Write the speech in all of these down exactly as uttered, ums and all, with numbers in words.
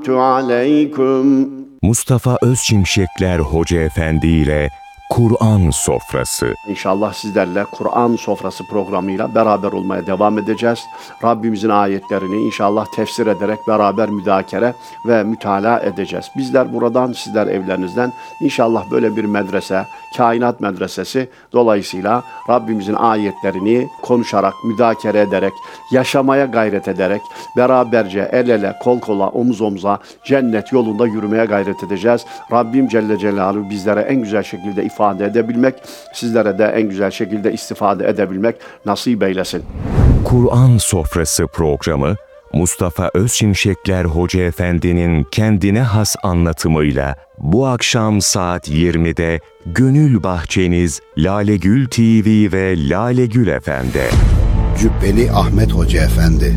Aleyküm. Mustafa Özçimşekler Hoca Efendi ile Kur'an Sofrası. İnşallah sizlerle Kur'an Sofrası programıyla beraber olmaya devam edeceğiz. Rabbimizin ayetlerini inşallah tefsir ederek beraber müzakere ve mütalaa edeceğiz. Bizler buradan, sizler evlerinizden inşallah böyle bir medrese, kainat medresesi dolayısıyla Rabbimizin ayetlerini konuşarak, müzakere ederek, yaşamaya gayret ederek, beraberce el ele, kol kola, omuz omuza cennet yolunda yürümeye gayret edeceğiz. Rabbim Celle Celaluhu bizlere en güzel şekilde ifade edebilmek, sizlere de en güzel şekilde istifade edebilmek nasip eylesin. Kur'an Sofrası programı, Mustafa Özçimşekler Hoca Efendi'nin kendine has anlatımıyla bu akşam saat yirmide Gönül Bahçeniz Lalegül T V ve Lalegül F M'de. Cübbeli Ahmet Hoca Efendi.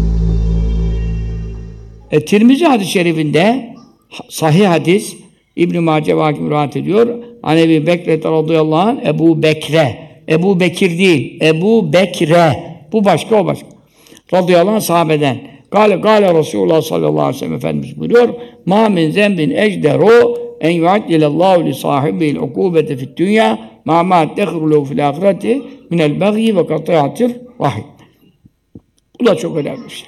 E, Tirmizi hadis-i şerifinde sahih hadis İbn-i Mace ve Hakim rivayet ediyor. Ebu Bekre radıyallahu anh, Ebu Bekre, Ebu Bekir değil, Ebu Bekre, bu başka o başka. Radıyallahu anh sahabeden. Gale gale Resulullah sallallahu aleyhi ve sellem Efendimiz buyuruyor. Ma min zembin ecderu en yuaddilellahu li sahibi'l ukubete fid dünya ma ma tehrulehu fil ahireti minel bagyi ve kati'atir rahim. Bu da çok önemli bir şey.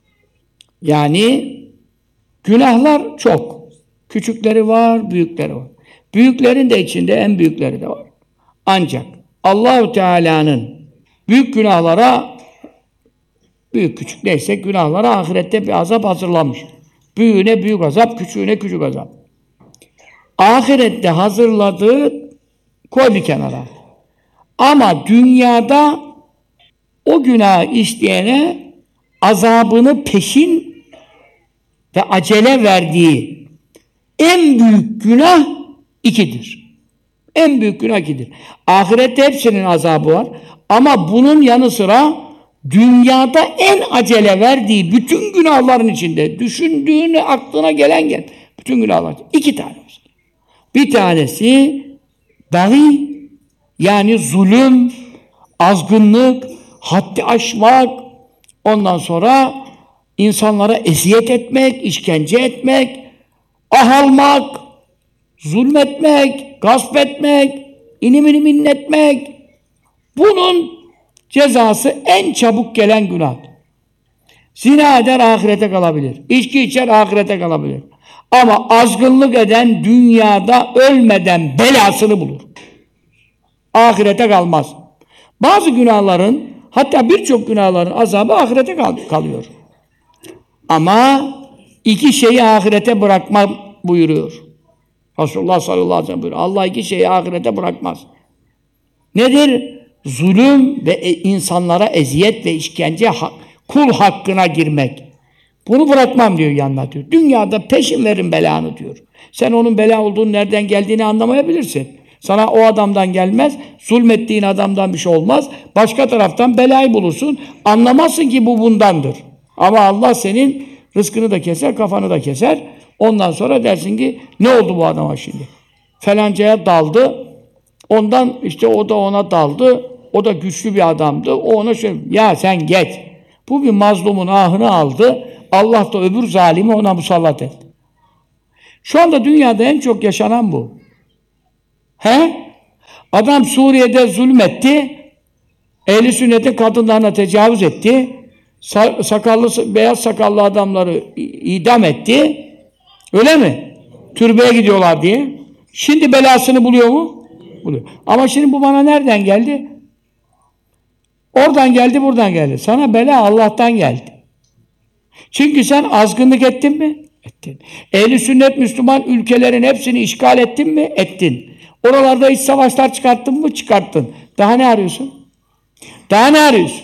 Yani günahlar çok. Küçükleri var, büyükleri var. Büyüklerin de içinde en büyükleri de var. Ancak Allah-u Teala'nın büyük günahlara, büyük küçük neyse günahlara ahirette bir azap hazırlamış. Büyüğüne büyük azap, küçüğüne küçük azap. Ahirette hazırladığı koy bir kenara. Ama dünyada o günah işleyene azabını peşin ve acele verdiği en büyük günah ikidir. En büyük günah ikidir. Ahirette hepsinin azabı var. Ama bunun yanı sıra dünyada en acele verdiği bütün günahların içinde düşündüğünü aklına gelen gel. Bütün günahlar. İki tane var. Bir tanesi dahi yani zulüm, azgınlık, haddi aşmak, ondan sonra insanlara eziyet etmek, işkence etmek, ah almak, zulmetmek, gasp etmek, inim inim inletmek. Bunun cezası en çabuk gelen günah. Zina eder, ahirete kalabilir. İçki içer, ahirete kalabilir. Ama azgınlık eden dünyada ölmeden belasını bulur. Ahirete kalmaz. Bazı günahların, hatta birçok günahların azabı ahirete kal kalıyor. Ama iki şeyi ahirete bırakma buyuruyor. Resulullah sallallahu aleyhi ve sellem buyuruyor. Allah iki şeyi ahirete bırakmaz. Nedir? Zulüm ve insanlara eziyet ve işkence, kul hakkına girmek. Bunu bırakmam diyor yanına diyor. Dünyada peşin verin belanı diyor. Sen onun bela olduğunu, nereden geldiğini anlamayabilirsin. Sana o adamdan gelmez, zulmettiğin adamdan bir şey olmaz. Başka taraftan belayı bulursun. Anlamazsın ki bu bundandır. Ama Allah senin rızkını da keser, kafanı da keser. Ondan sonra dersin ki ne oldu bu adama şimdi? Felancaya daldı. Ondan işte o da ona daldı. O da güçlü bir adamdı. O ona şöyle, ya sen geç. Bu bir mazlumun ahını aldı. Allah da öbür zalimi ona musallat etti. Şu anda dünyada en çok yaşanan bu. He? Adam Suriye'de zulmetti. Ehl-i sünnetin kadınlarına tecavüz etti. Sa sakallı, beyaz sakallı adamları idam etti. Öyle mi? Türbeye gidiyorlar diye. Şimdi belasını buluyor mu? Buluyor. Ama şimdi bu bana nereden geldi? Oradan geldi, buradan geldi. Sana bela Allah'tan geldi. Çünkü sen azgınlık ettin mi? Ettin. Ehl-i sünnet Müslüman ülkelerin hepsini işgal ettin mi? Ettin. Oralarda iç savaşlar çıkarttın mı? Çıkarttın. Daha ne arıyorsun? Daha ne arıyorsun?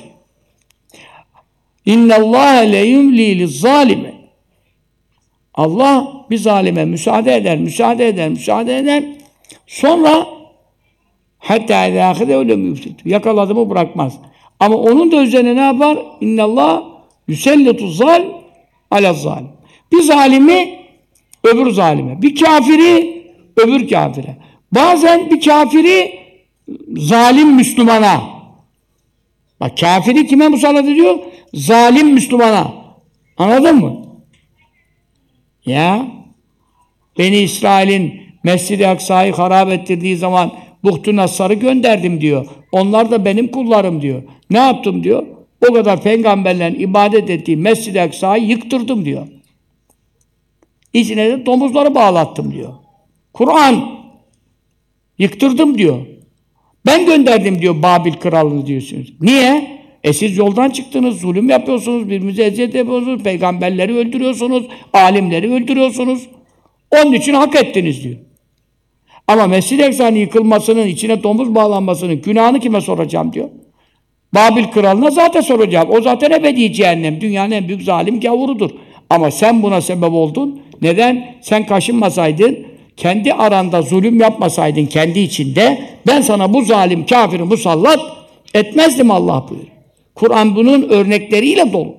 İnna Allah le yumli lizzalime. Allah bir zalime müsaade eder, müsaade eder, müsaade eder. Sonra hatta ahirete öyle müfsit. Yakaladı mı bırakmaz. Ama onun da üzerine ne yapar? İnna Allah yüselletu zal ala zalim. Bir zalimi öbür zalime, bir kafiri öbür kafire. Bazen bir kafiri zalim Müslümana. Bak kafiri kime musallat ediyor? Zalim Müslümana. Anladın mı? Ya Beni İsrail'in Mescid-i Aksa'yı harap ettirdiği zaman Buhtu Nassar'ı gönderdim diyor. Onlar da benim kullarım diyor. Ne yaptım diyor? O kadar peygamberlerin ibadet ettiği Mescid-i Aksa'yı yıktırdım diyor. İçine de domuzları bağlattım diyor. Kur'an yıktırdım diyor. Ben gönderdim diyor Babil kralını diyorsunuz. Niye? E siz yoldan çıktınız, zulüm yapıyorsunuz, birbirinize eziyet yapıyorsunuz, peygamberleri öldürüyorsunuz, alimleri öldürüyorsunuz. Onun için hak ettiniz diyor. Ama Mescid-i Aksa'nın yıkılmasının, içine domuz bağlanmasının günahını kime soracağım diyor. Babil kralına zaten soracağım. O zaten ebedi cehennem. Dünyanın en büyük zalim gavurudur. Ama sen buna sebep oldun. Neden? Sen kaşınmasaydın, kendi aranda zulüm yapmasaydın kendi içinde, ben sana bu zalim kafiri musallat etmezdim Allah buyuruyor. Kur'an bunun örnekleriyle dolu.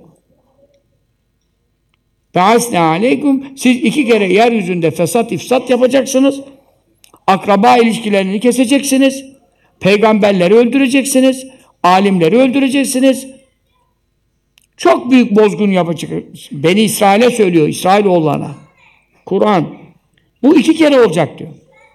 Be'asne aleyküm, siz iki kere yeryüzünde fesat ifsat yapacaksınız. Akraba ilişkilerini keseceksiniz. Peygamberleri öldüreceksiniz. Alimleri öldüreceksiniz. Çok büyük bozgun yapacaksınız. Beni İsrail'e söylüyor, İsrailoğullarına. Kur'an. Bu iki kere olacak diyor.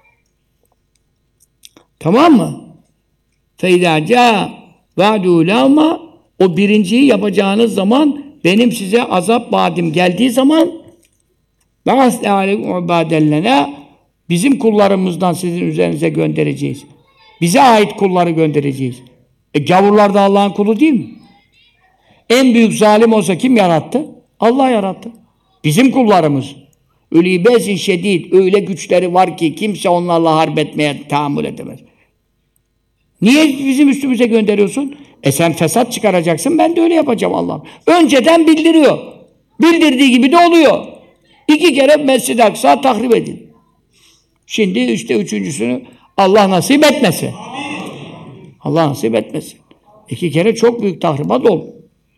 Tamam mı? فَاِذَا جَاءَ وَعْدُوا لَوْمَا O birinciyi yapacağınız zaman, benim size azap vaadim geldiği zaman بَعَسْنَ عَلَيْكُمْ عُبَادَلَّنَا Bizim kullarımızdan sizin üzerinize göndereceğiz. Bize ait kulları göndereceğiz. E gavurlar da Allah'ın kulu değil mi? En büyük zalim olsa kim yarattı? Allah yarattı. Bizim kullarımız. Ölî besin şedid, öyle güçleri var ki kimse onlarla harp etmeye tahammül edemez. Niye bizim üstümüze gönderiyorsun? E sen fesat çıkaracaksın, ben de öyle yapacağım Allah'ım. Önceden bildiriyor. Bildirdiği gibi de oluyor. İki kere Mescid-i Aksa tahrip edildi. Şimdi işte üçüncüsünü Allah nasip etmesin. Allah nasip etmesin. İki kere çok büyük tahribat oldu.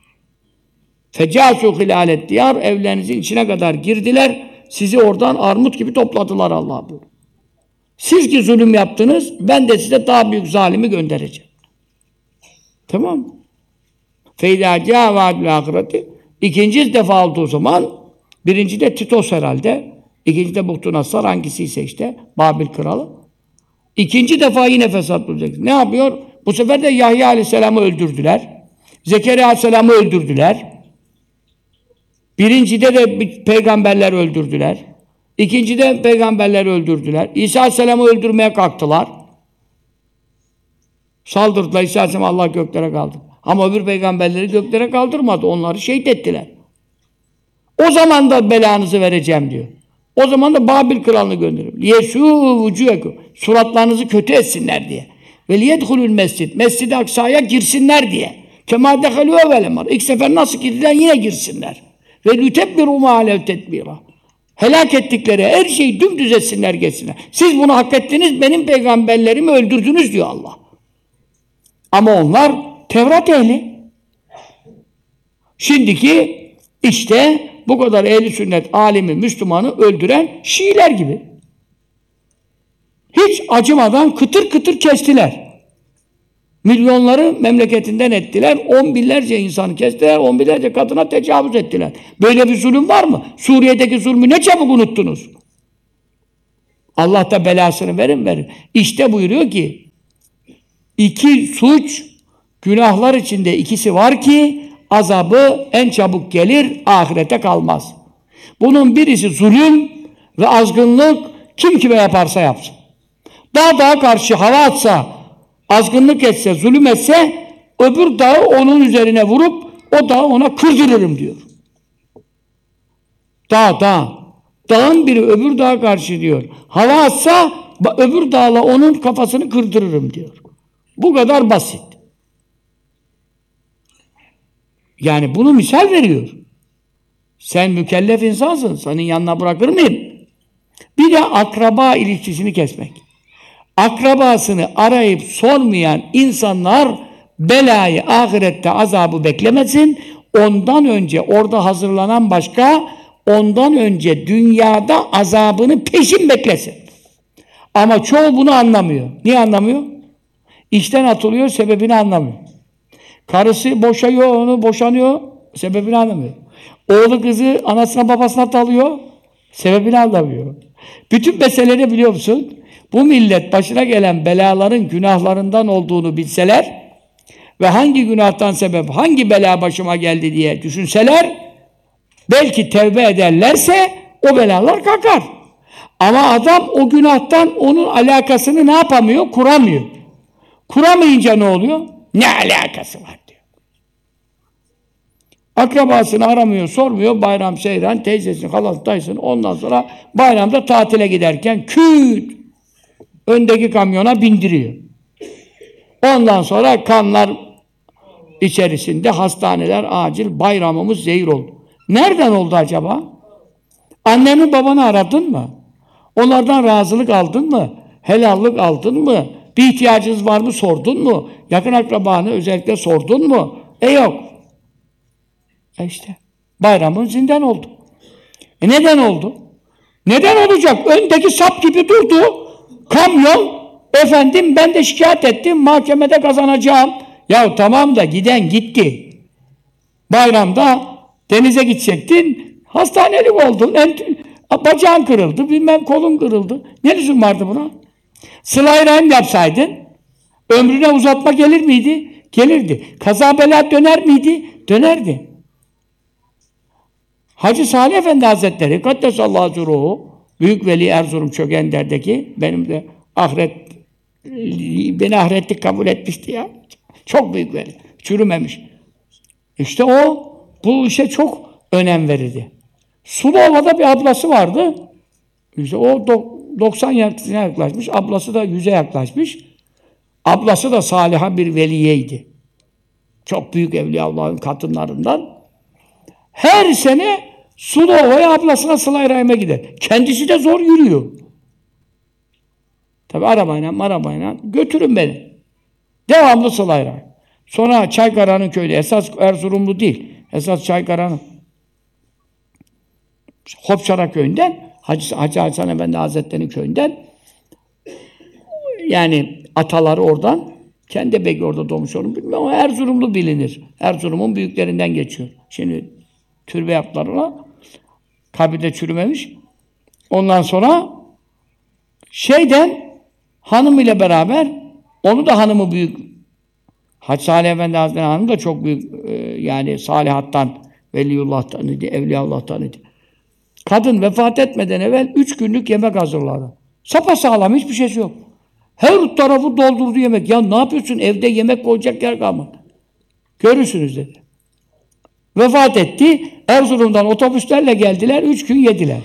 Fecâsû hilâlet diyar, evlerinizin içine kadar girdiler, sizi oradan armut gibi topladılar Allah buyuruyor. Siz ki zulüm yaptınız, ben de size daha büyük zalimi göndereceğim. Tamam mı? Feydâ câ vâdül âhireti. İkinci defa olduğu zaman, birinci de Titos herhalde, ikinci de Buhtu Nassar, hangisiyse işte, Babil kralı. İkinci defa yine fesat bulacak. Ne yapıyor? Bu sefer de Yahya aleyhisselam'ı öldürdüler. Zekeriya aleyhisselam'ı öldürdüler. Birincide de peygamberler öldürdüler. İkincide peygamberler öldürdüler. İsa aleyhisselam'ı öldürmeye kalktılar. Saldırdılar. İsa aleyhisselam Allah göklere kaldırdı. Ama öbür peygamberleri göklere kaldırmadı. Onları şehit ettiler. O zaman da belanızı vereceğim diyor. O zaman da Babil kralını gönderiyor. Yesû vücûekum. Suratlarınızı kötü etsinler diye. Ve liyedhulul mescid. Mescid-i Aksa'ya girsinler diye. Kemâ dehalû evvelemar. İlk sefer nasıl girdiler yine girsinler. Ve lütebbiru mâ alev tedbîrâ. Helak ettikleri her şeyi dümdüz etsinler geçsinler. Siz bunu hak ettiniz, benim peygamberlerimi öldürdünüz diyor Allah. Ama onlar Tevrat ehli. Şimdiki işte bu kadar ehli sünnet alimi, Müslümanı öldüren Şiiler gibi. Hiç acımadan kıtır kıtır kestiler. Milyonları memleketinden ettiler, on binlerce insanı kestiler, on binlerce kadına tecavüz ettiler. Böyle bir zulüm var mı? Suriye'deki zulmü ne çabuk unuttunuz? Allah da belasını verin verin. İşte buyuruyor ki, iki suç, günahlar içinde ikisi var ki, azabı en çabuk gelir, ahirete kalmaz. Bunun birisi zulüm ve azgınlık, kim kime yaparsa yapsın. Dağ dağa karşı hava atsa, azgınlık etse, zulüm etse, öbür dağı onun üzerine vurup, o dağı ona kırdırırım diyor. Dağ, dağ. Dağın biri öbür dağa karşı diyor. Hava atsa, öbür dağla onun kafasını kırdırırım diyor. Bu kadar basit. Yani bunu misal veriyor. Sen mükellef insansın, senin yanına bırakır mıyım? Bir de akraba ilişkisini kesmek. Akrabasını arayıp sormayan insanlar belayı, ahirette azabı beklemesin. Ondan önce orada hazırlanan başka, ondan önce dünyada azabını peşin beklesin. Ama çoğu bunu anlamıyor. Niye anlamıyor? İşten atılıyor, sebebini anlamıyor. Karısı boşayıyor, onu boşanıyor, sebebini anlamıyor. Oğlu kızı anasına babasına dalıyor, Sebebini anlamıyor. Bütün meseleleri biliyor musun? Bu millet başına gelen belaların günahlarından olduğunu bilseler ve hangi günahtan sebep, hangi bela başıma geldi diye düşünseler, belki tevbe ederlerse o belalar kalkar. Ama adam o günahtan onun alakasını ne yapamıyor? Kuramıyor. Kuramayınca ne oluyor? Ne alakası var diyor. Akrabasını aramıyor, sormuyor. Bayram, seyran, teyzesini, halası, dayısını. Ondan sonra bayramda tatile giderken küt öndeki kamyona bindiriyor. Ondan sonra kanlar içerisinde hastaneler acil, bayramımız zehir oldu. Nereden oldu acaba? Anneni babanı aradın mı? Onlardan razılık aldın mı? Helallik aldın mı? Bir ihtiyacınız var mı sordun mu? Yakın akrabanı özellikle sordun mu? E yok. E işte bayramın zindan oldu. E neden oldu? Neden olacak? Öndeki sap gibi durdu. Kamyon, efendim ben de şikayet ettim, mahkemede kazanacağım. Ya tamam da giden gitti. Bayramda denize gidecektin, hastanelik oldun, bacağın kırıldı, bilmem kolun kırıldı. Ne lüzum vardı buna? Sıla-i rahim yapsaydın, ömrüne uzatma gelir miydi? Gelirdi. Kaza bela döner miydi? Dönerdi. Hacı Salih Efendi Hazretleri, Kaddesallahu Zuruhu, Büyük Veli Erzurum Çögender'deki, benim de ahiret, beni ahiretlik kabul etmişti ya. Çok büyük veli. Çürümemiş. İşte o, bu işe çok önem verirdi. Suluova'da bir ablası vardı. İşte o doksan yaşına yaklaşmış, ablası da yüze yaklaşmış. Ablası da saliha bir veliyeydi. Çok büyük Evliyaullah'ın kadınlarından. Her sene Suluova'ya ablasına sıla-i rahime gider. Kendisi de zor yürüyor. Tabi arabayla, arabayla götürün beni. Devamlı sıla-i rahim. Sonra Çaykara'nın köyü, esas Erzurumlu değil, esas Çaykara'nın Hopçara köyünden, Hacı, Hacı Hasan Efendi Hazretleri'nin köyünden, yani ataları oradan, kendi belki orada doğmuş olur bilmiyorum ama Erzurumlu bilinir. Erzurum'un büyüklerinden geçiyor. Şimdi türbe yaptılar ona, kabirde çürümemiş. Ondan sonra şeyden hanım ile beraber, onu da hanımı büyük, Hacı Salih Efendi Hazretleri hanım da çok büyük, e, yani salihattan, veliyullah'tan idi, evliyaullah'tan idi. Kadın vefat etmeden evvel üç günlük yemek hazırladı. Sapasağlam, hiçbir şeysi yok. Her tarafı doldurdu yemek. Ya ne yapıyorsun? Evde yemek koyacak yer kalmadı. Görürsünüz dedi. Vefat etti. Erzurum'dan otobüslerle geldiler. Üç gün yediler.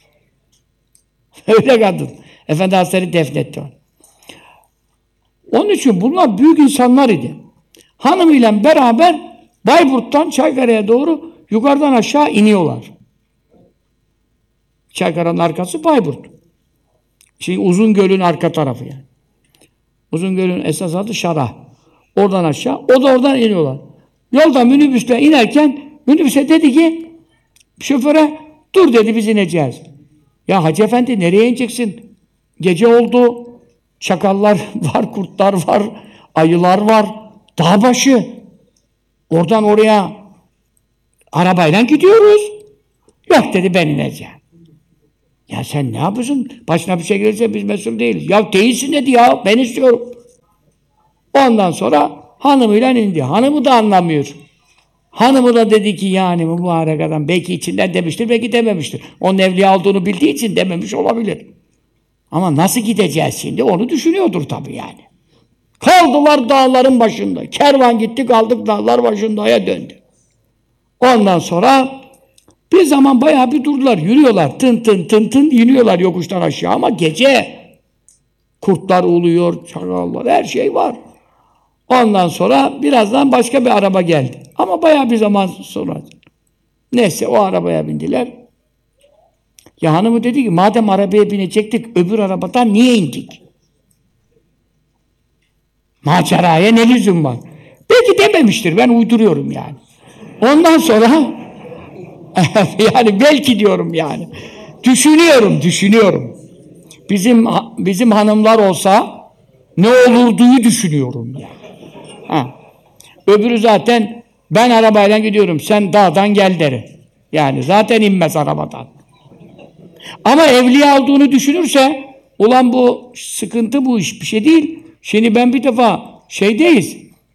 Öyle kadın. Efendi Hazretleri defnetti onu. Onun için bunlar büyük insanlar idi. Hanımıyla beraber Bayburt'tan Çaykara'ya doğru yukarıdan aşağı iniyorlar. Çaykara'nın arkası Bayburt. Şimdi Uzungöl'ün arka tarafı yani. Uzungöl'ün esas adı Şarah. Oradan aşağı, o da oradan iniyorlar. Yolda minibüsle inerken minibüse dedi ki şoföre dur dedi biz ineceğiz. Ya Hacı Efendi nereye ineceksin? Gece oldu. Çakallar var, kurtlar var, ayılar var. Dağ başı. Oradan oraya arabayla gidiyoruz. Yok dedi ben ineceğim. Ya sen ne yapıyorsun? Başına bir şey gelirse biz mesul değiliz. Ya değilsin dedi ya. Ben istiyorum. Ondan sonra hanımıyla indi. Hanımı da anlamıyor. Hanımı da dedi ki yani mübarek adam belki içinden demiştir, belki dememiştir. Onun evliya olduğunu bildiği için dememiş olabilir. Ama nasıl gideceğiz şimdi? Onu düşünüyordur tabii yani. Kaldılar dağların başında. Kervan gitti kaldık dağlar başındaya döndü. Ondan sonra bir zaman bayağı bir durdular. Yürüyorlar. Tın tın tın tın iniyorlar yokuştan aşağı ama gece. Kurtlar uluyor, çakallar, her şey var. Ondan sonra birazdan başka bir araba geldi. Ama bayağı bir zaman sonra. Neyse o arabaya bindiler. Ya hanımı dedi ki madem arabaya binecektik öbür arabadan niye indik? Maceraya ne lüzum var? Belki dememiştir. Ben uyduruyorum yani. Ondan sonra yani belki diyorum yani. Düşünüyorum, düşünüyorum. Bizim bizim hanımlar olsa ne olurduyu düşünüyorum yani. Ha. Öbürü zaten ben arabayla gidiyorum. Sen dağdan gel derim. Yani zaten inmez arabadan. Ama evliya olduğunu düşünürse, ulan bu sıkıntı, bu iş bir şey değil. Şimdi ben bir defa şeydeyiz,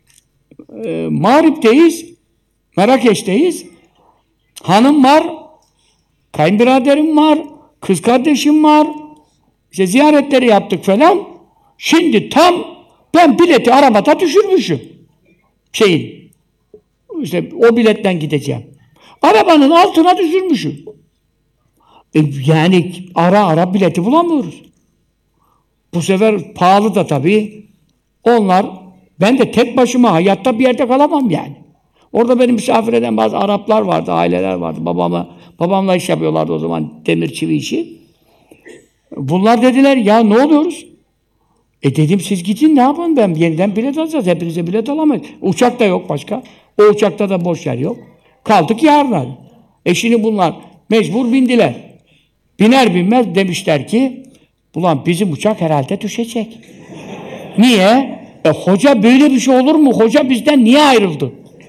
e, Mağrip'teyiz, Marrakeş'teyiz. Hanım var, kayınbiraderim var, kız kardeşim var. İşte ziyaretleri yaptık falan. Şimdi tam ben bileti arabada düşürmüşüm. Şeyin. İşte o biletten gideceğim. Arabanın altına düşürmüşüm. E yani ara ara bileti bulamıyoruz. Bu sefer pahalı da tabii. Onlar, ben de tek başıma hayatta bir yerde kalamam yani. Orada benim misafir eden bazı Araplar vardı, aileler vardı. Babama, babamla iş yapıyorlardı o zaman, demir çivi işi. Bunlar dediler, ya ne oluyoruz? E dedim, siz gidin, ne yapın, ben yeniden bilet alacağız, hepinize bilet alamayız. Uçak da yok başka. O uçakta da boş yer yok. Kaldık yarına. E şimdi bunlar mecbur bindiler. Biner binmez demişler ki, ulan bizim uçak herhalde düşecek. Niye? E hoca böyle bir şey olur mu? Hoca bizden niye ayrıldı?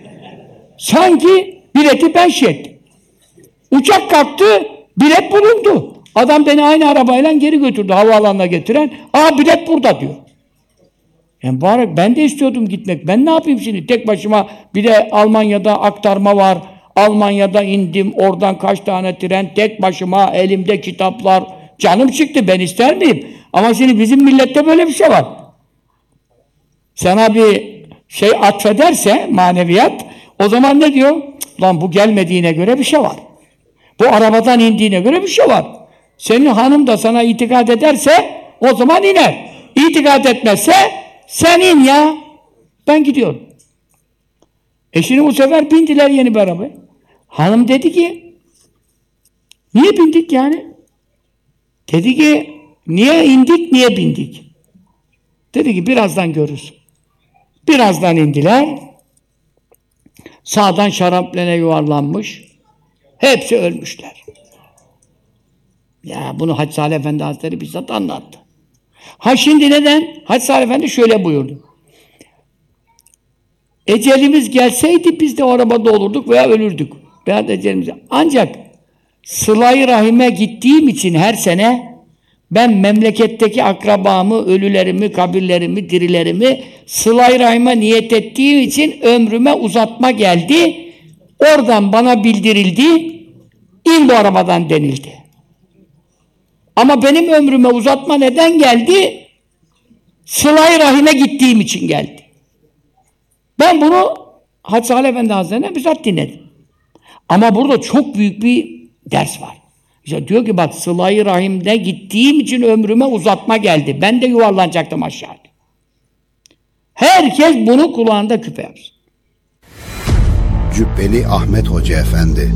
Sanki bileti ben şey ettim. Uçak kalktı, bilet bulundu. Adam beni aynı arabayla geri götürdü, havaalanına getiren. Aa, bilet burada diyor. Yani bari ben de istiyordum gitmek. Ben ne yapayım şimdi? Tek başıma, bir de Almanya'da aktarma var. Almanya'da indim, oradan kaç tane tren, tek başıma, elimde kitaplar. Canım çıktı, ben ister miyim? Ama şimdi bizim millette böyle bir şey var. Sana bir şey atfederse, maneviyat, o zaman ne diyor? Lan bu gelmediğine göre bir şey var. Bu arabadan indiğine göre bir şey var. Senin hanım da sana itikad ederse o zaman iner. İtikad etmezse sen in ya. Ben gidiyorum. E şimdi bu sefer bindiler yeni bir arabaya. Hanım dedi ki, niye bindik yani? Dedi ki, niye indik, niye bindik? Dedi ki, birazdan görürsün. Birazdan indiler. Sağdan şarampole yuvarlanmış. Hepsi ölmüşler. Ya bunu Hacı Salih Efendi Hazretleri bizzat anlattı. Ha şimdi neden? Hacı Salih Efendi şöyle buyurdu. Ecelimiz gelseydi biz de o arabada olurduk veya ölürdük. Veya ecelimiz. Ancak sıla-i rahime gittiğim için her sene ben memleketteki akrabamı, ölülerimi, kabirlerimi, dirilerimi sıla-i rahime niyet ettiğim için ömrüme uzatma geldi. Oradan bana bildirildi, in bu arabadan denildi. Ama benim ömrüme uzatma neden geldi? Sıla-i rahime gittiğim için geldi. Ben bunu Hacı Salih Efendi Hazretleri'ne bizzat dinledim. Ama burada çok büyük bir ders var. İşte diyor ki bak, sıla-i rahimde gittiğim için ömrüme uzatma geldi. Ben de yuvarlanacaktım aşağı. Herkes bunu kulağında küpe yapsın. Cübbeli Ahmet Hoca Efendi.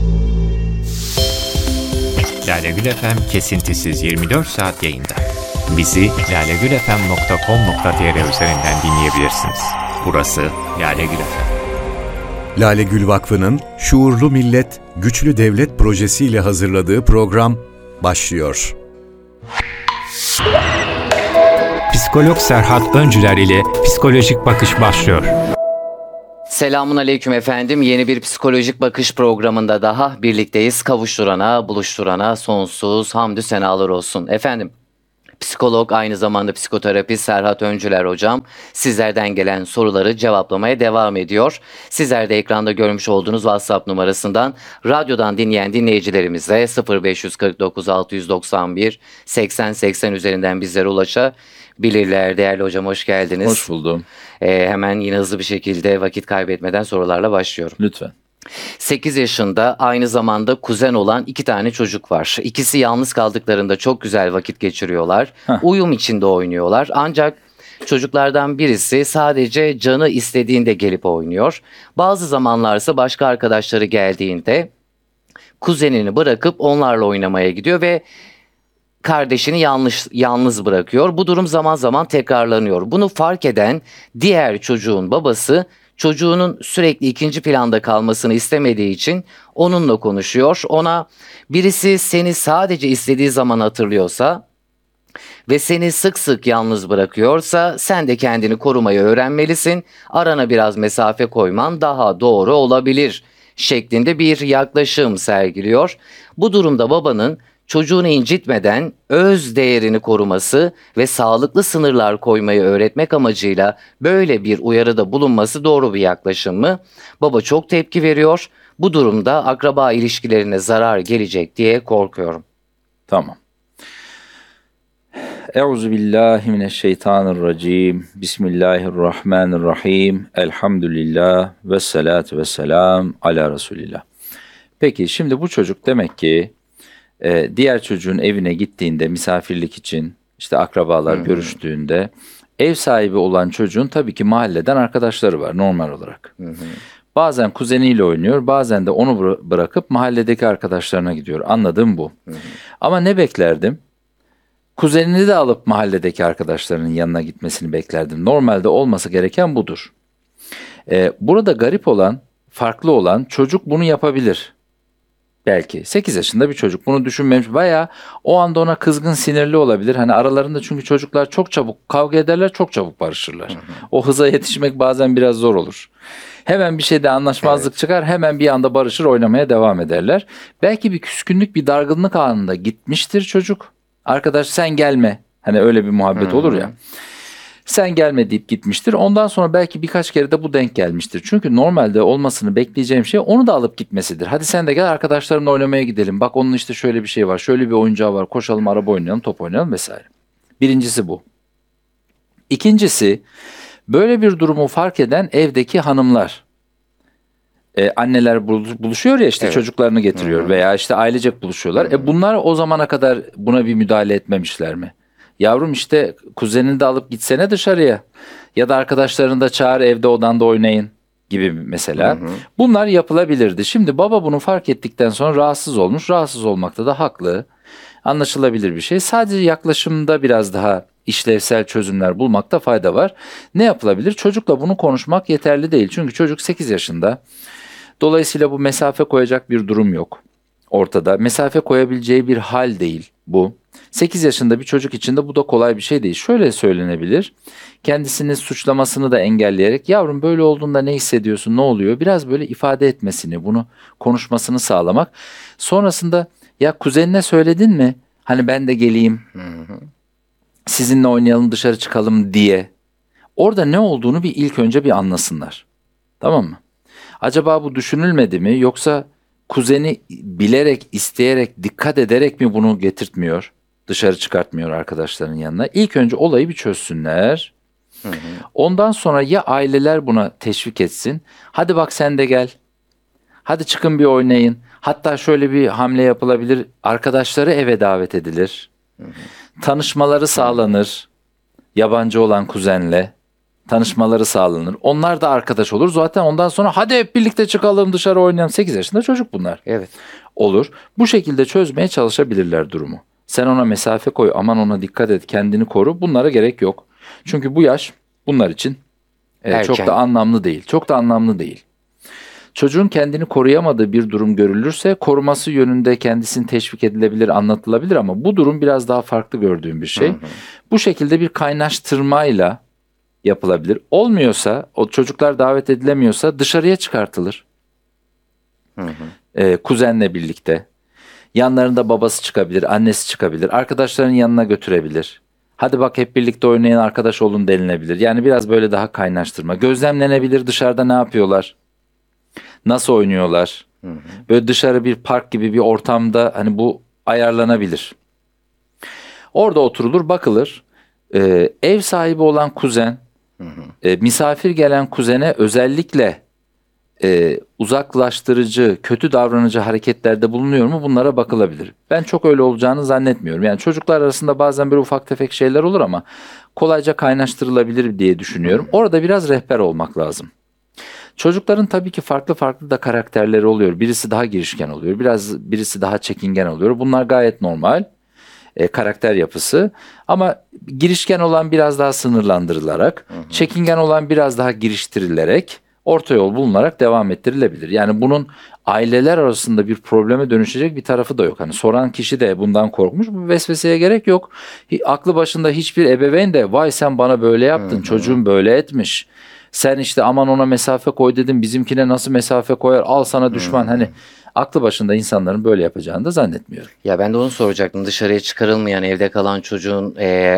Lale Gül F M kesintisiz yirmi dört saat yayında. Bizi lalegülfm nokta com nokta tr üzerinden dinleyebilirsiniz. Burası Lale Gül F M. Lale Gül Vakfı'nın Şuurlu Millet, Güçlü Devlet projesiyle hazırladığı program başlıyor. Psikolog Serhat Öncüler ile Psikolojik Bakış başlıyor. Selamun aleyküm efendim. Yeni bir psikolojik bakış programında daha birlikteyiz. Kavuşturana, buluşturana sonsuz hamdü senalar olsun. Efendim, psikolog, aynı zamanda psikoterapist Serhat Öncüler hocam sizlerden gelen soruları cevaplamaya devam ediyor. Sizler de ekranda görmüş olduğunuz WhatsApp numarasından radyodan dinleyen dinleyicilerimize sıfır beş kırk dokuz altı doksan bir seksen seksen üzerinden bizlere ulaşabilirler. Değerli hocam, hoş geldiniz. Hoş buldum. Ee, hemen yine hızlı bir şekilde vakit kaybetmeden sorularla başlıyorum. Lütfen. sekiz yaşında aynı zamanda kuzen olan iki tane çocuk var. İkisi yalnız kaldıklarında çok güzel vakit geçiriyorlar. Heh. Uyum içinde oynuyorlar. Ancak çocuklardan birisi sadece canı istediğinde gelip oynuyor. Bazı zamanlarsa başka arkadaşları geldiğinde kuzenini bırakıp onlarla oynamaya gidiyor ve kardeşini yanlış, yalnız bırakıyor. Bu durum zaman zaman tekrarlanıyor. Bunu fark eden diğer çocuğun babası çocuğunun sürekli ikinci planda kalmasını istemediği için onunla konuşuyor. Ona birisi seni sadece istediği zaman hatırlıyorsa ve seni sık sık yalnız bırakıyorsa sen de kendini korumayı öğrenmelisin. Arana biraz mesafe koyman daha doğru olabilir şeklinde bir yaklaşım sergiliyor. Bu durumda babanın çocuğunu incitmeden öz değerini koruması ve sağlıklı sınırlar koymayı öğretmek amacıyla böyle bir uyarıda bulunması doğru bir yaklaşım mı? Baba çok tepki veriyor. Bu durumda akraba ilişkilerine zarar gelecek diye korkuyorum. Tamam. Euzubillahimineşşeytanirracim. Bismillahirrahmanirrahim. Elhamdülillah ve salatu ve selam ala Resulillah. Peki şimdi bu çocuk demek ki e, diğer çocuğun evine gittiğinde misafirlik için işte akrabalar Hı-hı. görüştüğünde ev sahibi olan çocuğun tabii ki mahalleden arkadaşları var normal olarak. Hı-hı. Bazen kuzeniyle oynuyor, bazen de onu bıra- bırakıp mahalledeki arkadaşlarına gidiyor. Anladığım bu. Hı-hı. Ama ne beklerdim? Kuzenini de alıp mahalledeki arkadaşlarının yanına gitmesini beklerdim. Normalde olması gereken budur. Ee, burada garip olan, farklı olan çocuk bunu yapabilir. Belki sekiz yaşında bir çocuk bunu düşünmemiş veya o anda ona kızgın, sinirli olabilir. Hani aralarında çünkü çocuklar çok çabuk kavga ederler, çok çabuk barışırlar. Hı hı. O hıza yetişmek bazen biraz zor olur. Hemen bir şeyde anlaşmazlık evet. çıkar, hemen bir anda barışır, oynamaya devam ederler. Belki bir küskünlük, bir dargınlık anında gitmiştir çocuk. Arkadaş sen gelme. Hani öyle bir muhabbet olur ya. Sen gelme deyip gitmiştir. Ondan sonra belki birkaç kere de bu denk gelmiştir. Çünkü normalde olmasını bekleyeceğim şey onu da alıp gitmesidir. Hadi sen de gel arkadaşlarımla oynamaya gidelim. Bak onun işte şöyle bir şey var. Şöyle bir oyuncağı var. Koşalım, araba oynayalım, top oynayalım vesaire. Birincisi bu. İkincisi böyle bir durumu fark eden evdeki hanımlar. Ee, anneler buluşuyor ya işte evet. çocuklarını getiriyor. Hı-hı. Veya işte ailecek buluşuyorlar. Hı-hı. E bunlar o zamana kadar buna bir müdahale etmemişler mi? Yavrum işte kuzenini de alıp gitsene dışarıya. Ya da arkadaşlarını da çağır, evde odanda oynayın gibi mesela. Hı hı. Bunlar yapılabilirdi. Şimdi baba bunu fark ettikten sonra rahatsız olmuş. Rahatsız olmakta da haklı. Anlaşılabilir bir şey. Sadece yaklaşımda biraz daha işlevsel çözümler bulmakta fayda var. Ne yapılabilir? Çocukla bunu konuşmak yeterli değil. Çünkü çocuk sekiz yaşında. Dolayısıyla bu mesafe koyacak bir durum yok ortada. Mesafe koyabileceği bir hal değil bu. sekiz yaşında bir çocuk için de bu da kolay bir şey değil. Şöyle söylenebilir. Kendisini suçlamasını da engelleyerek yavrum böyle olduğunda ne hissediyorsun, ne oluyor? Biraz böyle ifade etmesini, bunu konuşmasını sağlamak. Sonrasında ya kuzenine söyledin mi? Hani ben de geleyim, sizinle oynayalım, dışarı çıkalım diye. Orada ne olduğunu bir ilk önce bir anlasınlar. Tamam mı? Acaba bu düşünülmedi mi? Yoksa kuzeni bilerek, isteyerek, dikkat ederek mi bunu getirtmiyor? Dışarı çıkartmıyor arkadaşlarının yanına. İlk önce olayı bir çözsünler. Hı hı. Ondan sonra ya aileler buna teşvik etsin. Hadi bak sen de gel. Hadi çıkın bir oynayın. Hatta şöyle bir hamle yapılabilir. Arkadaşları eve davet edilir. Hı hı. Tanışmaları sağlanır. Yabancı olan kuzenle. Tanışmaları sağlanır. Onlar da arkadaş olur. Zaten ondan sonra hadi hep birlikte çıkalım dışarı oynayalım. sekiz yaşında çocuk bunlar. Evet. Olur. Bu şekilde çözmeye çalışabilirler durumu. Sen ona mesafe koy, aman ona dikkat et, kendini koru. Bunlara gerek yok. Çünkü bu yaş bunlar için e, çok da anlamlı değil. Çok da anlamlı değil. Çocuğun kendini koruyamadığı bir durum görülürse koruması yönünde kendisini teşvik edilebilir, anlatılabilir ama bu durum biraz daha farklı gördüğüm bir şey. Hı hı. Bu şekilde bir kaynaştırmayla yapılabilir. Olmuyorsa, o çocuklar davet edilemiyorsa dışarıya çıkartılır. Hı hı. E, kuzenle birlikte. Yanlarında babası çıkabilir, annesi çıkabilir. Arkadaşlarının yanına götürebilir. Hadi bak hep birlikte oynayın, arkadaş olun denilebilir. Yani biraz böyle daha kaynaştırma. Gözlemlenebilir dışarıda ne yapıyorlar? Nasıl oynuyorlar? Hı hı. Böyle dışarı bir park gibi bir ortamda hani bu ayarlanabilir. Orada oturulur, bakılır. Ee, ev sahibi olan kuzen, hı hı. E, misafir gelen kuzene özellikle e, uzaklaştırıcı, kötü davranıcı hareketlerde bulunuyor mu? Bunlara bakılabilir. Ben çok öyle olacağını zannetmiyorum. Yani çocuklar arasında bazen böyle ufak tefek şeyler olur ama kolayca kaynaştırılabilir diye düşünüyorum. Orada biraz rehber olmak lazım. Çocukların tabii ki farklı farklı da karakterleri oluyor. Birisi daha girişken oluyor, biraz birisi daha çekingen oluyor. Bunlar gayet normal. E, karakter yapısı ama girişken olan biraz daha sınırlandırılarak, hı hı. çekingen olan biraz daha giriştirilerek, orta yol bulunarak devam ettirilebilir. Yani bunun aileler arasında bir probleme dönüşecek bir tarafı da yok. Hani soran kişi de bundan korkmuş, bu vesveseye gerek yok. Aklı başında hiçbir ebeveyn de vay sen bana böyle yaptın, hı hı. çocuğum böyle etmiş, Sen işte aman ona mesafe koy dedim, bizimkine nasıl mesafe koyar, al sana düşman. Hmm. Hani aklı başında insanların böyle yapacağını da zannetmiyorum. Ya ben de onu soracaktım. Dışarıya çıkarılmayan, evde kalan çocuğun e,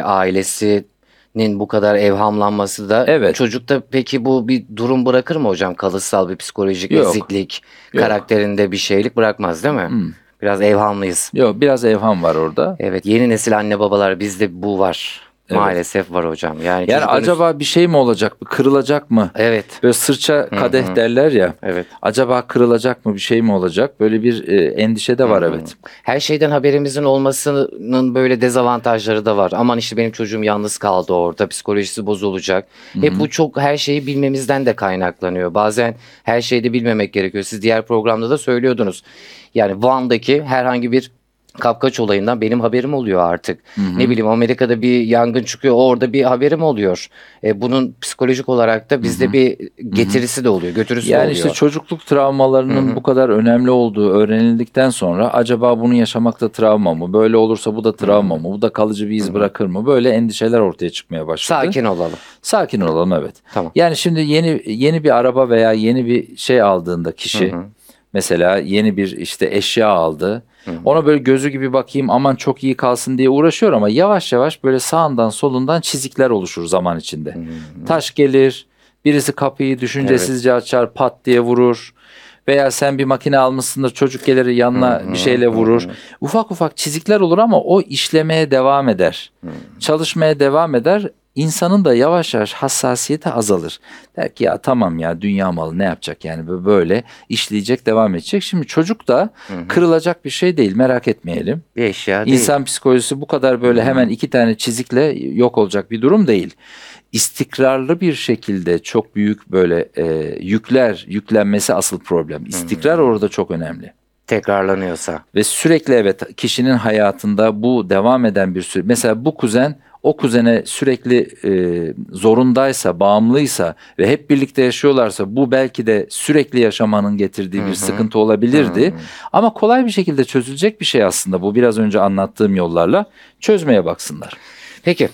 ailesinin bu kadar evhamlanması da evet. Çocukta peki bu bir durum bırakır mı hocam? Kalıtsal bir psikolojik Yok. eksiklik, Yok. karakterinde bir şeylik bırakmaz değil mi? Hmm. Biraz evhamlıyız. Yok, biraz evham var orada. Evet, yeni nesil anne babalar bizde bu var. Evet. Maalesef var hocam. Yani, yani acaba üst... bir şey mi olacak, kırılacak mı? Evet. Böyle sırça kadeh Hı-hı. derler ya. Evet. Acaba kırılacak mı, bir şey mi olacak? Böyle bir e, endişe de var. Hı-hı. Evet. Her şeyden haberimizin olmasının böyle dezavantajları da var. Aman işte benim çocuğum yalnız kaldı orada, psikolojisi bozulacak. Hı-hı. Hep bu çok her şeyi bilmemizden de kaynaklanıyor. Bazen her şeyi de bilmemek gerekiyor. Siz diğer programda da söylüyordunuz. Yani Van'daki herhangi bir kapkaç olayından benim haberim oluyor artık. Hı hı. Ne bileyim Amerika'da bir yangın çıkıyor, orada bir haberim oluyor. E, bunun psikolojik olarak da bizde hı hı. bir getirisi hı hı. de oluyor, götürüsü yani de oluyor. Yani işte çocukluk travmalarının hı hı. bu kadar önemli olduğu öğrenildikten sonra acaba bunu yaşamak da travma mı? Böyle olursa bu da travma hı hı. mı? Bu da kalıcı bir iz hı hı. bırakır mı? Böyle endişeler ortaya çıkmaya başladı. Sakin olalım. Sakin olalım, evet. Tamam. Yani şimdi yeni yeni bir araba veya yeni bir şey aldığında kişi hı hı. mesela yeni bir işte eşya aldı. Hı-hı. Ona böyle gözü gibi bakayım, aman çok iyi kalsın diye uğraşıyor ama yavaş yavaş böyle sağından solundan çizikler oluşur zaman içinde. Hı-hı. Taş gelir, birisi kapıyı düşüncesizce evet. açar, pat diye vurur. Veya sen bir makine almışsındır, çocuk gelir yanına Hı-hı. bir şeyle vurur. Hı-hı. Ufak ufak çizikler olur ama o işlemeye devam eder. Hı-hı. Çalışmaya devam eder. İnsanın da yavaş yavaş hassasiyeti azalır. Der ki ya tamam ya, dünya malı ne yapacak yani, böyle işleyecek, devam edecek. Şimdi çocuk da hı hı. kırılacak bir şey değil, merak etmeyelim. Bir eşya değil. İnsan psikolojisi bu kadar böyle hı hı. hemen iki tane çizikle yok olacak bir durum değil. İstikrarlı bir şekilde çok büyük böyle e, yükler yüklenmesi asıl problem. İstikrar hı hı. orada çok önemli. Tekrarlanıyorsa. Ve sürekli evet, kişinin hayatında bu devam eden bir süre. Mesela bu kuzen o kuzene sürekli e, zorundaysa, bağımlıysa ve hep birlikte yaşıyorlarsa bu belki de sürekli yaşamanın getirdiği bir Hı-hı. sıkıntı olabilirdi. Hı-hı. Ama kolay bir şekilde çözülecek bir şey aslında bu, biraz önce anlattığım yollarla çözmeye baksınlar. Peki.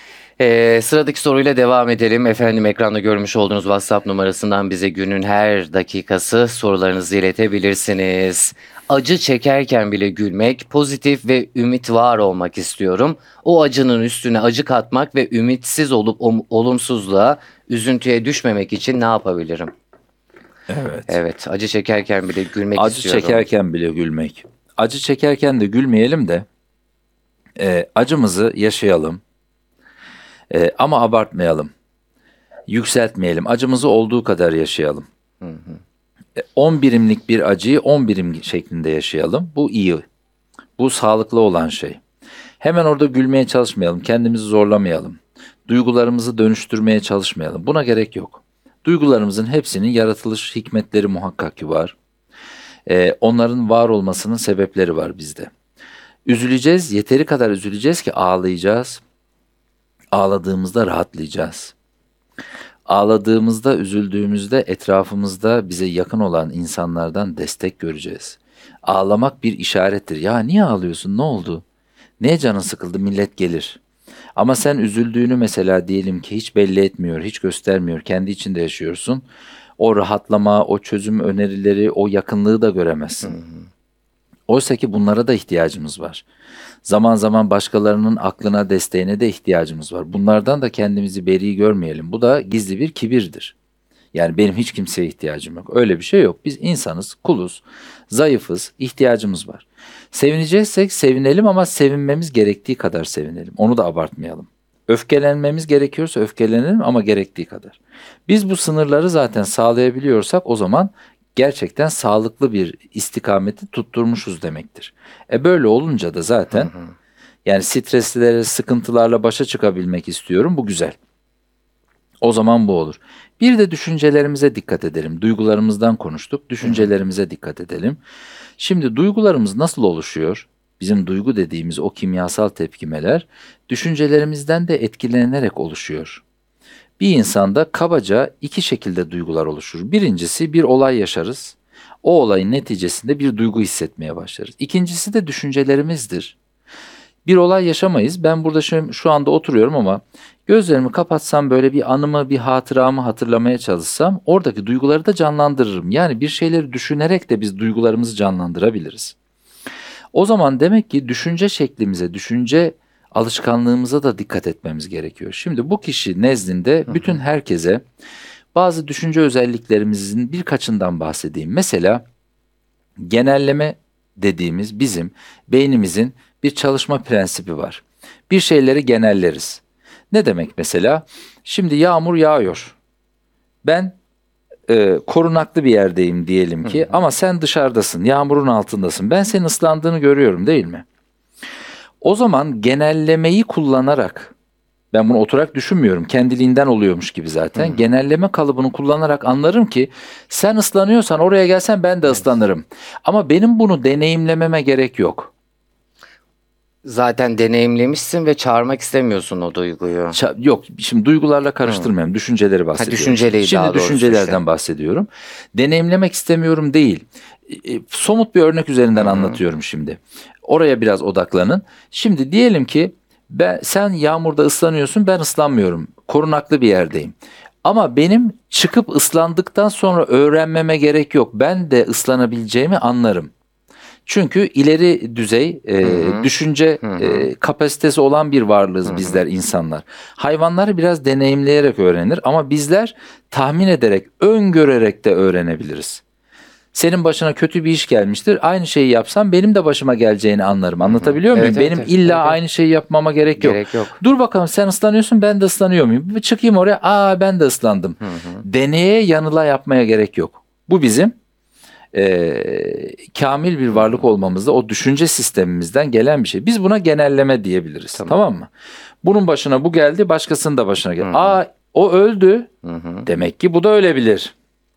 Ee, sıradaki soruyla devam edelim. Efendim, ekranda görmüş olduğunuz WhatsApp numarasından bize günün her dakikası sorularınızı iletebilirsiniz. Acı çekerken bile gülmek, pozitif ve ümit var olmak istiyorum. O acının üstüne acı katmak ve ümitsiz olup olumsuzluğa, üzüntüye düşmemek için ne yapabilirim? Evet. Evet, acı çekerken bile gülmek acı istiyorum. Acı çekerken bile gülmek. Acı çekerken de gülmeyelim de e, acımızı yaşayalım. Ee, ama abartmayalım, yükseltmeyelim, acımızı olduğu kadar yaşayalım. Hı hı. on birimlik bir acıyı on birim şeklinde yaşayalım. Bu iyi, bu sağlıklı olan şey. Hemen orada gülmeye çalışmayalım, kendimizi zorlamayalım, duygularımızı dönüştürmeye çalışmayalım. Buna gerek yok. Duygularımızın hepsinin yaratılış hikmetleri muhakkak ki var. Ee, onların var olmasının sebepleri var bizde. Üzüleceğiz, yeteri kadar üzüleceğiz ki ağlayacağız. Ağladığımızda rahatlayacağız. Ağladığımızda, üzüldüğümüzde etrafımızda bize yakın olan insanlardan destek göreceğiz. Ağlamak bir işarettir. Ya niye ağlıyorsun? Ne oldu? Neye canın sıkıldı? Millet gelir. Ama sen üzüldüğünü mesela diyelim ki hiç belli etmiyor, hiç göstermiyor, kendi içinde yaşıyorsun. O rahatlama, o çözüm önerileri, o yakınlığı da göremezsin. Hı hı. Oysa ki bunlara da ihtiyacımız var. Zaman zaman başkalarının aklına, desteğine de ihtiyacımız var. Bunlardan da kendimizi beri görmeyelim. Bu da gizli bir kibirdir. Yani benim hiç kimseye ihtiyacım yok. Öyle bir şey yok. Biz insanız, kuluz, zayıfız, ihtiyacımız var. Sevineceksek sevinelim ama sevinmemiz gerektiği kadar sevinelim. Onu da abartmayalım. Öfkelenmemiz gerekiyorsa öfkelenelim ama gerektiği kadar. Biz bu sınırları zaten sağlayabiliyorsak o zaman gerçekten sağlıklı bir istikameti tutturmuşuz demektir. E böyle olunca da zaten hı hı. yani streslere, sıkıntılarla başa çıkabilmek istiyorum. Bu güzel. O zaman bu olur. Bir de düşüncelerimize dikkat edelim. Duygularımızdan konuştuk. Düşüncelerimize hı hı. dikkat edelim. Şimdi duygularımız nasıl oluşuyor? Bizim duygu dediğimiz o kimyasal tepkimeler düşüncelerimizden de etkilenerek oluşuyor. Bir insanda kabaca iki şekilde duygular oluşur. Birincisi, bir olay yaşarız. O olayın neticesinde bir duygu hissetmeye başlarız. İkincisi de düşüncelerimizdir. bir olay yaşamayız. Ben burada şu, şu anda oturuyorum ama gözlerimi kapatsam böyle bir anımı, bir hatıramı hatırlamaya çalışsam oradaki duyguları da canlandırırım. Yani bir şeyleri düşünerek de biz duygularımızı canlandırabiliriz. O zaman demek ki düşünce şeklimize, düşünce alışkanlığımıza da dikkat etmemiz gerekiyor. Şimdi bu kişi nezdinde bütün herkese bazı düşünce özelliklerimizin birkaçından bahsedeyim. Mesela genelleme dediğimiz bizim beynimizin bir çalışma prensibi var. Bir şeyleri genelleriz. Ne demek mesela? Şimdi yağmur yağıyor. Ben e, korunaklı bir yerdeyim diyelim ki, hı hı. ama sen dışarıdasın, yağmurun altındasın. Ben senin ıslandığını görüyorum, değil mi? O zaman genellemeyi kullanarak, ben bunu oturarak düşünmüyorum, kendiliğinden oluyormuş gibi zaten. Hmm. Genelleme kalıbını kullanarak anlarım ki sen ıslanıyorsan oraya gelsen ben de ıslanırım. Ama benim bunu deneyimlememe gerek yok. Zaten deneyimlemişsin ve çağırmak istemiyorsun o duyguyu. Ça- yok, şimdi duygularla karıştırmayalım. Hmm. Düşünceleri bahsediyorum. Ha, düşünceliği şimdi daha düşüncelerden işte. bahsediyorum. Deneyimlemek istemiyorum değil. E, somut bir örnek üzerinden hmm. anlatıyorum şimdi. Oraya biraz odaklanın. Şimdi diyelim ki ben, sen yağmurda ıslanıyorsun, ben ıslanmıyorum. Korunaklı bir yerdeyim. Ama benim çıkıp ıslandıktan sonra öğrenmeme gerek yok. Ben de ıslanabileceğimi anlarım. Çünkü ileri düzey e, düşünce e, kapasitesi olan bir varlığız Hı-hı. bizler insanlar. Hayvanlar biraz deneyimleyerek öğrenir ama bizler tahmin ederek, öngörerek de öğrenebiliriz. Senin başına kötü bir iş gelmiştir. Aynı şeyi yapsam benim de başıma geleceğini anlarım. Anlatabiliyor Hı-hı. muyum? Evet, benim evet, illa evet. aynı şeyi yapmama gerek yok. gerek yok. Dur bakalım, sen ıslanıyorsun, ben de ıslanıyor muyum? Bir çıkayım oraya, aa ben de ıslandım. Hı-hı. Deneye yanıla yapmaya gerek yok. Bu bizim e, kamil bir varlık olmamızda, o düşünce sistemimizden gelen bir şey. Biz buna genelleme diyebiliriz. Tamam, tamam mı? Bunun başına bu geldi, başkasının da başına geldi. Hı-hı. Aa o öldü. Hı-hı. Demek ki bu da ölebilir.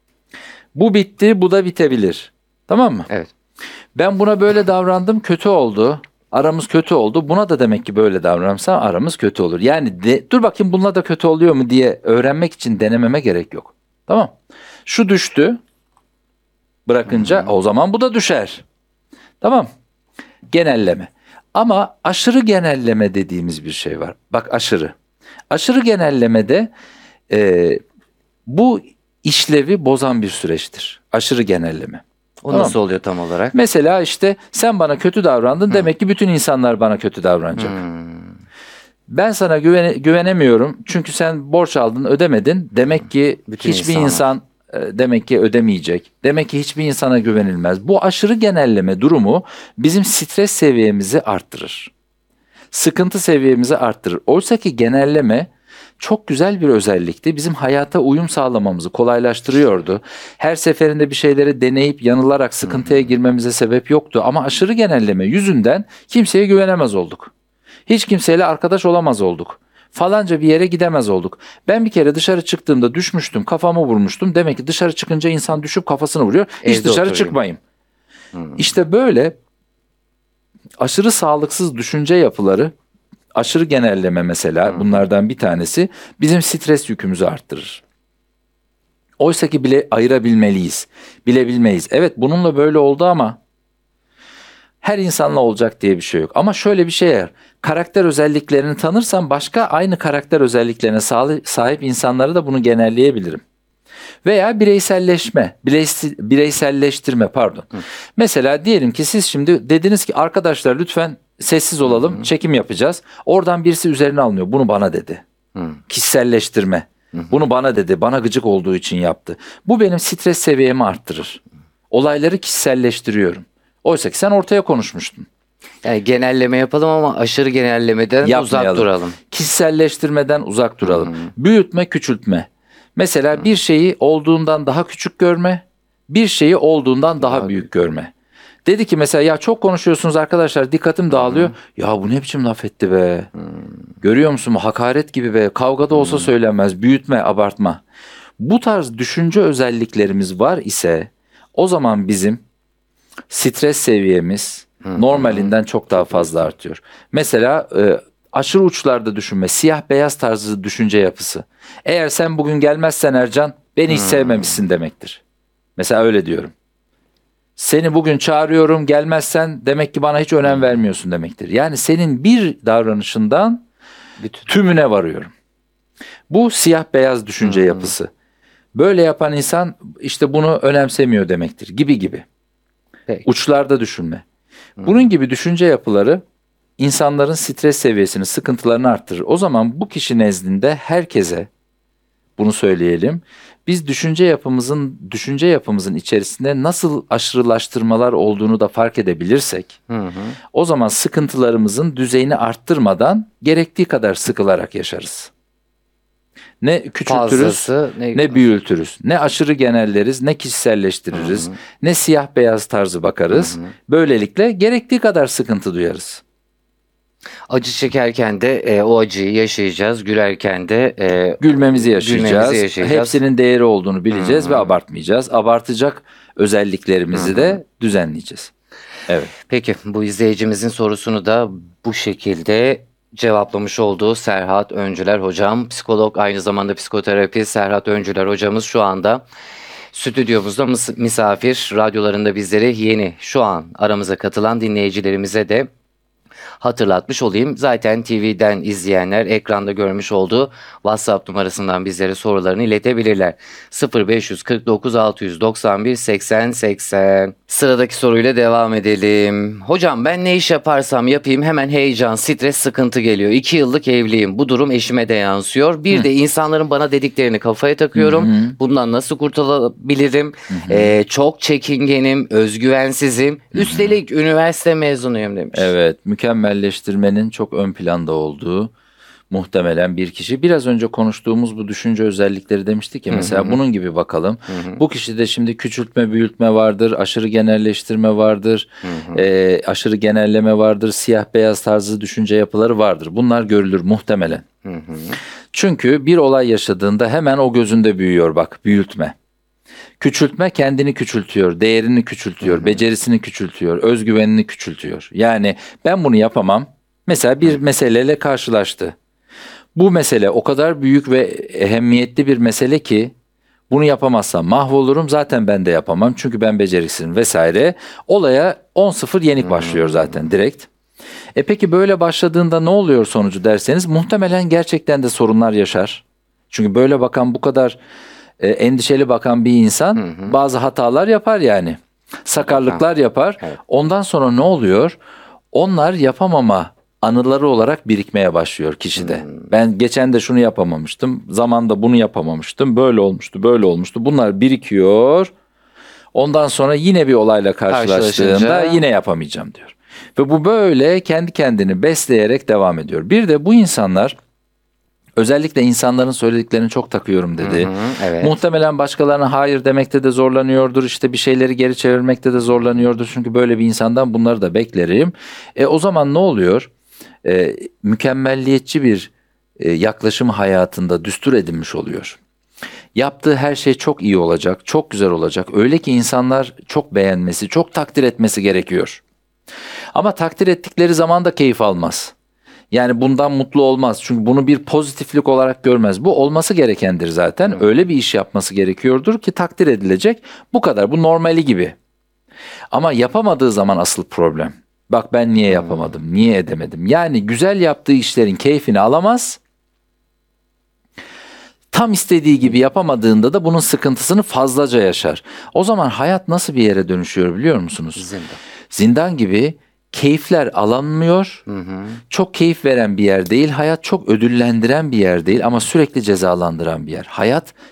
Bu bitti, bu da bitebilir. Tamam mı? Evet. Ben buna böyle davrandım, kötü oldu. Aramız kötü oldu. Buna da demek ki böyle davranırsam aramız kötü olur. Yani de, dur bakayım bununla da kötü oluyor mu diye öğrenmek için denememe gerek yok. Tamam. Şu düştü. Bırakınca hmm. o zaman bu da düşer. Tamam. Genelleme. Ama aşırı genelleme dediğimiz bir şey var. Bak aşırı. Aşırı genellemede e, bu işlevi bozan bir süreçtir. Aşırı genelleme. O tamam. Nasıl oluyor tam olarak? Mesela işte sen bana kötü davrandın. Hmm. Demek ki bütün insanlar bana kötü davranacak. Hmm. Ben sana güvene, güvenemiyorum. Çünkü sen borç aldın, ödemedin. Demek ki bütün hiçbir insanlar. insan e, demek ki ödemeyecek. Demek ki hiçbir insana güvenilmez. Bu aşırı genelleme durumu bizim stres seviyemizi arttırır. Sıkıntı seviyemizi arttırır. Oysa ki genelleme çok güzel bir özellikti. Bizim hayata uyum sağlamamızı kolaylaştırıyordu. Her seferinde bir şeyleri deneyip yanılarak sıkıntıya girmemize sebep yoktu. Ama aşırı genelleme yüzünden kimseye güvenemez olduk. Hiç kimseyle arkadaş olamaz olduk. Falanca bir yere gidemez olduk. Ben bir kere dışarı çıktığımda düşmüştüm, kafamı vurmuştum. Demek ki dışarı çıkınca insan düşüp kafasını vuruyor. Hiç Evde dışarı oturayım. çıkmayayım. Hmm. İşte böyle aşırı sağlıksız düşünce yapıları, aşırı genelleme mesela hmm. bunlardan bir tanesi bizim stres yükümüzü arttırır. Oysa ki bile ayırabilmeliyiz, bilebilmeyiz. Evet bununla böyle oldu ama her insanla olacak diye bir şey yok. Ama şöyle bir şey eğer karakter özelliklerini tanırsam başka aynı karakter özelliklerine sahip insanlara da bunu genelleyebilirim. Veya bireyselleşme, bireyselleştirme pardon. Hı. Mesela diyelim ki siz şimdi dediniz ki arkadaşlar lütfen sessiz olalım, Hı. çekim yapacağız. Oradan birisi üzerine alınıyor. Bunu bana dedi. Hı. Kişiselleştirme. Hı. Bunu bana dedi. Bana gıcık olduğu için yaptı. Bu benim stres seviyemi arttırır. Olayları kişiselleştiriyorum. Oysa ki sen ortaya konuşmuştun. Yani genelleme yapalım ama aşırı genellemeden Yapmayalım. uzak duralım. Kişiselleştirmeden uzak duralım. Hı. Büyütme, küçültme. Mesela Hı. bir şeyi olduğundan daha küçük görme, bir şeyi olduğundan daha Abi. büyük görme. Dedi ki mesela ya çok konuşuyorsunuz arkadaşlar, dikkatim dağılıyor. Hı. Ya bu ne biçim laf etti be. Hı. Görüyor musun, hakaret gibi be. Kavgada olsa Hı. söylenmez. Büyütme, abartma. Bu tarz düşünce özelliklerimiz var ise o zaman bizim stres seviyemiz Hı. normalinden çok daha fazla artıyor. Mesela e, aşırı uçlarda düşünme, siyah beyaz tarzı düşünce yapısı. Eğer sen bugün gelmezsen Ercan, beni hiç hmm. sevmemişsin demektir. Mesela öyle diyorum. Seni bugün çağırıyorum, gelmezsen demek ki bana hiç önem vermiyorsun demektir. Yani senin bir davranışından Bütün. tümüne varıyorum. Bu siyah beyaz düşünce Hmm. yapısı. Böyle yapan insan işte bunu önemsemiyor demektir gibi gibi. Peki. Uçlarda düşünme. Bunun gibi düşünce yapıları insanların stres seviyesini, sıkıntılarını arttırır. O zaman bu kişi nezdinde herkese bunu söyleyelim. Biz düşünce yapımızın düşünce yapımızın içerisinde nasıl aşırılaştırmalar olduğunu da fark edebilirsek, Hı hı. o zaman sıkıntılarımızın düzeyini arttırmadan gerektiği kadar sıkılarak yaşarız. Ne küçültürüz, Fazlası, ne, ne büyültürüz, ne aşırı genelleriz, ne kişiselleştiririz, Hı hı. ne siyah beyaz tarzı bakarız. Hı hı. Böylelikle gerektiği kadar sıkıntı duyarız. Acı çekerken de e, o acıyı yaşayacağız. Gülerken de e, Gülmemizi yaşayacağız. Gülmemizi yaşayacağız. Hepsinin değeri olduğunu bileceğiz Hı ve hı. abartmayacağız. Abartacak özelliklerimizi Hı hı. de düzenleyeceğiz. Evet. Peki bu izleyicimizin sorusunu da bu şekilde cevaplamış olduğu Serhat Öncüler hocam. Psikolog, aynı zamanda psikoterapi Serhat Öncüler hocamız şu anda stüdyomuzda mis- misafir. Radyolarında bizleri yeni şu an aramıza katılan dinleyicilerimize de hatırlatmış olayım. Zaten T V'den izleyenler ekranda görmüş olduğu WhatsApp numarasından bizlere sorularını iletebilirler. sıfır beş kırk dokuz altı doksan bir seksen seksen. Sıradaki soruyla devam edelim. Hocam ben ne iş yaparsam yapayım hemen heyecan, stres, sıkıntı geliyor. İki yıllık evliyim. Bu durum eşime de yansıyor. Bir de insanların bana dediklerini kafaya takıyorum. Hı hı. Bundan nasıl kurtulabilirim? Ee, çok çekingenim, özgüvensizim. Üstelik üniversite mezunuyum demiş. Evet, mükemmelleştirmenin çok ön planda olduğu muhtemelen bir kişi. Biraz önce konuştuğumuz bu düşünce özellikleri demiştik ya, mesela bunun gibi bakalım. Bu kişide şimdi küçültme, büyütme vardır, aşırı genelleştirme vardır, e, aşırı genelleme vardır, siyah beyaz tarzı düşünce yapıları vardır. Bunlar görülür muhtemelen. Çünkü bir olay yaşadığında hemen o gözünde büyüyor, bak, büyütme. Küçültme kendini küçültüyor, değerini küçültüyor, becerisini küçültüyor, özgüvenini küçültüyor. Yani ben bunu yapamam. Mesela bir meseleyle karşılaştı. Bu mesele o kadar büyük ve ehemmiyetli bir mesele ki bunu yapamazsam mahvolurum, zaten ben de yapamam çünkü ben beceriksizim vesaire. Olaya on sıfır yenik başlıyor zaten direkt. E peki böyle başladığında ne oluyor sonucu derseniz, muhtemelen gerçekten de sorunlar yaşar. Çünkü böyle bakan, bu kadar e, endişeli bakan bir insan hı hı. bazı hatalar yapar yani. Sakarlıklar yapar. Evet. Ondan sonra ne oluyor? Onlar yapamama anıları olarak birikmeye başlıyor kişide. Hmm. Ben geçen de şunu yapamamıştım, zamanda bunu yapamamıştım, böyle olmuştu, böyle olmuştu. Bunlar birikiyor. Ondan sonra yine bir olayla karşılaştığında yine yapamayacağım diyor. Ve bu böyle kendi kendini besleyerek devam ediyor. Bir de bu insanlar, özellikle insanların söylediklerini çok takıyorum dedi. Hı hı, evet. Muhtemelen başkalarına hayır demekte de zorlanıyordur. İşte bir şeyleri geri çevirmekte de zorlanıyordur. Çünkü böyle bir insandan bunları da beklerim. E, o zaman ne oluyor? E, mükemmelliyetçi bir e, yaklaşım hayatında düstur edinmiş oluyor. Yaptığı her şey çok iyi olacak, çok güzel olacak. Öyle ki insanlar çok beğenmesi, çok takdir etmesi gerekiyor. Ama takdir ettikleri zaman da keyif almaz. Yani bundan mutlu olmaz. Çünkü bunu bir pozitiflik olarak görmez. Bu olması gerekendir zaten. Evet. Öyle bir iş yapması gerekiyordur ki takdir edilecek. Bu kadar. Bu normali gibi. Ama yapamadığı zaman asıl problem. Bak ben niye yapamadım? Hmm. Niye edemedim? Yani güzel yaptığı işlerin keyfini alamaz. Tam istediği gibi yapamadığında da bunun sıkıntısını fazlaca yaşar. O zaman hayat nasıl bir yere dönüşüyor biliyor musunuz? Zindan. Zindan gibi. Keyifler alınmıyor. Hı hı. Çok keyif veren bir yer değil. Hayat çok ödüllendiren bir yer değil ama sürekli cezalandıran bir yer. Hayat